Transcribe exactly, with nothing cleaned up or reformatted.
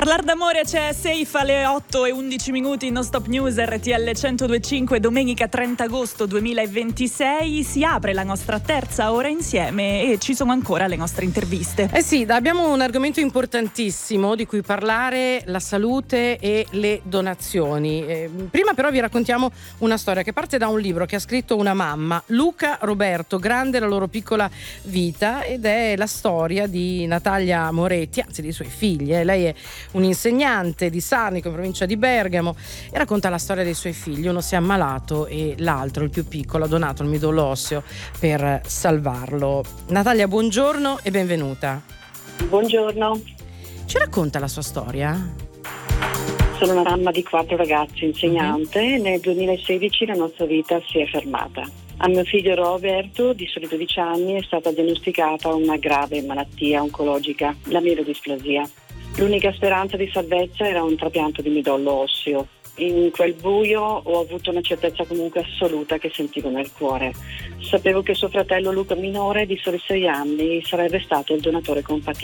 Parlar d'amore c'è Safe alle otto e undici minuti in Non Stop News R T L centodue e cinque. Domenica trenta agosto duemilaventisei si apre la nostra terza ora insieme e ci sono ancora le nostre interviste. Eh sì, abbiamo un argomento importantissimo di cui parlare: la salute e le donazioni. Eh, prima però vi raccontiamo una storia che parte da un libro che ha scritto una mamma, Luca Roberto, Grande la loro piccola vita, ed è la storia di Natalia Moretti, anzi dei suoi figli. Eh. Lei è un'insegnante di Sarnico, in provincia di Bergamo, e racconta la storia dei suoi figli. Uno si è ammalato e l'altro, il più piccolo, ha donato il midollo osseo per salvarlo. Natalia, buongiorno e benvenuta. Buongiorno. Ci racconta la sua storia? Sono una mamma di quattro ragazzi, insegnante. Uh-huh. Nel duemilasedici la nostra vita si è fermata. A mio figlio Roberto, di soli dodici anni, è stata diagnosticata una grave malattia oncologica, la mielodisplasia. L'unica speranza di salvezza era un trapianto di midollo osseo. In quel buio ho avuto una certezza comunque assoluta che sentivo nel cuore. Sapevo che suo fratello Luca minore, di soli sei anni, sarebbe stato il donatore compatibile.